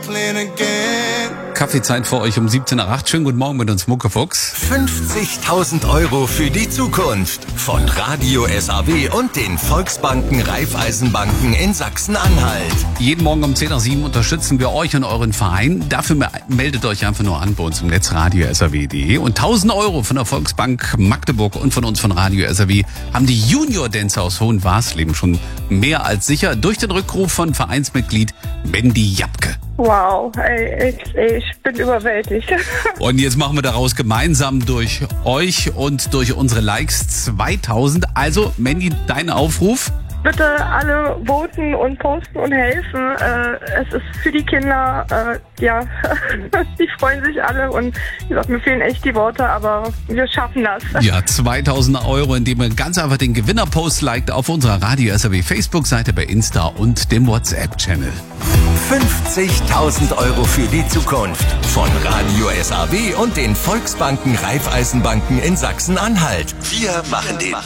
Kaffeezeit für euch um 17:08 Uhr. Schönen guten Morgen mit uns, Muckefuchs. 50.000 Euro für die Zukunft von Radio SAW und den Volksbanken Raiffeisenbanken in Sachsen-Anhalt. Jeden Morgen um 10:07 Uhr unterstützen wir euch und euren Verein. Dafür meldet euch einfach nur an bei uns im Netz radio.saw.de. Und 1.000 Euro von der Volksbank Magdeburg und von uns von Radio SAW haben die Junior-Dancer aus Hohenwarsleben schon mehr als sicher durch den Rückruf von Vereinsmitglied Mandy Japke. Wow, ey, ich bin überwältigt. Und jetzt machen wir daraus gemeinsam durch euch und durch unsere Likes 2000. Also, Mandy, dein Aufruf? Bitte alle voten und posten und helfen. Es ist für die Kinder, die freuen sich alle und wie gesagt, mir fehlen echt die Worte, aber wir schaffen das. Ja, 2000 Euro, indem ihr ganz einfach den Gewinnerpost liked auf unserer Radio SAW Facebook-Seite bei Insta und dem WhatsApp-Channel. 50.000 Euro für die Zukunft von Radio SAW und den Volksbanken Raiffeisenbanken in Sachsen-Anhalt. Wir machen den